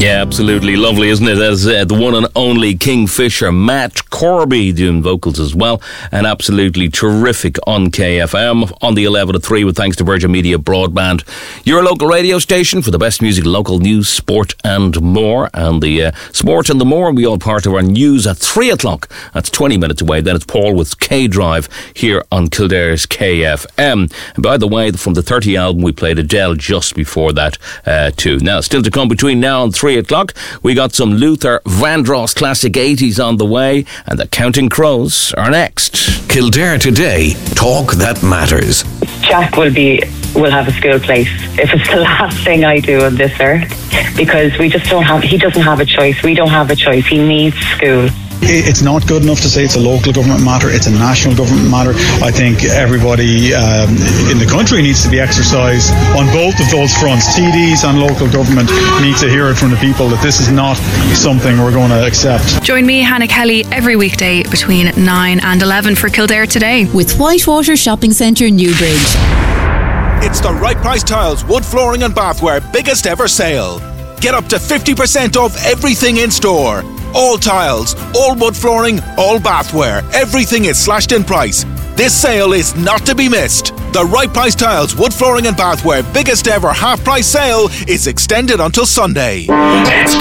Yeah, absolutely lovely, isn't it? As the one and only Kingfisher, Matt Corby, doing vocals as well, and absolutely terrific on KFM on the 11 to 3 with thanks to Virgin Media Broadband, your local radio station for the best music, local news, sport and more. And the sport and the more will be all part of our news at 3 o'clock. That's 20 minutes away. Then it's Paul with K-Drive here on Kildare's KFM. And by the way, from the 30 album, we played Adele just before that too. Now, still to come between now and 3 o'clock, we got some Luther Vandross classic 80s on the way, and the Counting Crows are next. Kildare Today, talk that matters. Jack will have a school place if it's the last thing I do on this earth, because he doesn't have a choice. We don't have a choice. He needs school. It's not good enough to say it's a local government matter, it's a national government matter. I think everybody in the country needs to be exercised on both of those fronts. TDs and local government need to hear it from the people that this is not something we're going to accept. Join me, Hannah Kelly, every weekday between 9 and 11 for Kildare Today. With Whitewater Shopping Centre, Newbridge. It's the Right Price Tiles Wood Flooring and Bathware biggest ever sale. Get up to 50% off everything in store. All tiles, all wood flooring, all bathware. Everything is slashed in price. This sale is not to be missed. The Right Price Tiles Wood Flooring and Bathware biggest ever half price sale is extended until Sunday. It's